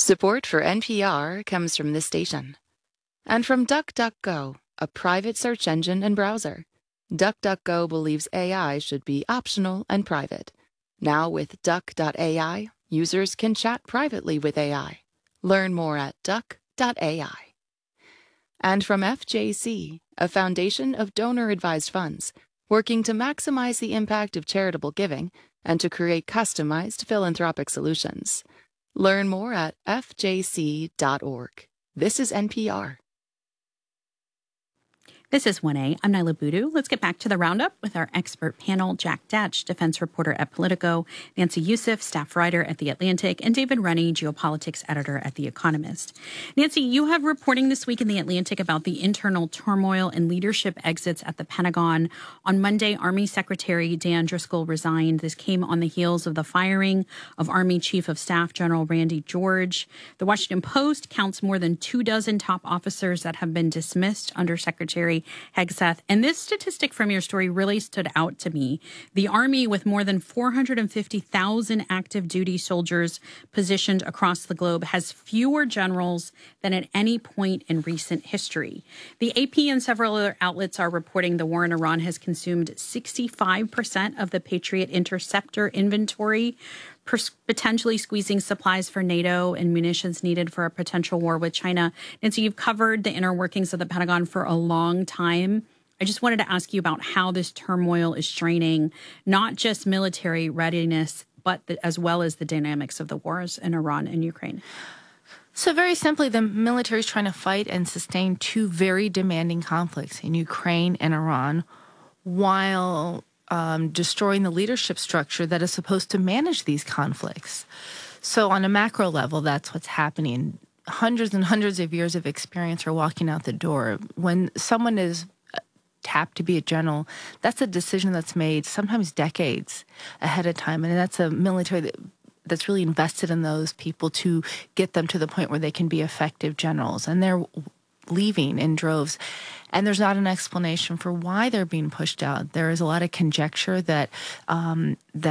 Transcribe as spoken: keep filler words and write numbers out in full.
Support for N P R comes from this station. And from DuckDuckGo, a private search engine and browser. DuckDuckGo believes A I should be optional and private. Now with Duck dot A I, users can chat privately with A I. Learn more at Duck dot A I. And from F J C, a foundation of donor-advised funds, working to maximize the impact of charitable giving and to create customized philanthropic solutions. Learn more at F J C dot org. This is N P R. This is one A. I'm Nyla Boodoo. Let's get back to the roundup with our expert panel, Jack Detch, defense reporter at Politico, Nancy Youssef, staff writer at The Atlantic, and David Rennie, geopolitics editor at The Economist. Nancy, you have reporting this week in The Atlantic about the internal turmoil and leadership exits at the Pentagon. On Monday, Army Secretary Dan Driscoll resigned. This came on the heels of the firing of Army Chief of Staff General Randy George. The Washington Post counts more than two dozen top officers that have been dismissed under Secretary Hegseth. And this statistic from your story really stood out to me. The Army, with more than four hundred fifty thousand active duty soldiers positioned across the globe, has fewer generals than at any point in recent history. The A P and several other outlets are reporting the war in Iran has consumed sixty-five percent of the Patriot interceptor inventory, potentially squeezing supplies for NATO and munitions needed for a potential war with China. Nancy, you've covered the inner workings of the Pentagon for a long time. I just wanted to ask you about how this turmoil is straining not just military readiness, but the, as well as the dynamics of the wars in Iran and Ukraine. So very simply, the military is trying to fight and sustain two very demanding conflicts in Ukraine and Iran, while Um, destroying the leadership structure that is supposed to manage these conflicts. So on a macro level, that's what's happening. Hundreds and hundreds of years of experience are walking out the door. When someone is tapped to be a general, that's a decision that's made sometimes decades ahead of time. And that's a military that, that's really invested in those people to get them to the point where they can be effective generals. And they're leaving in droves. And there's not an explanation for why they're being pushed out. There is a lot of conjecture that um, that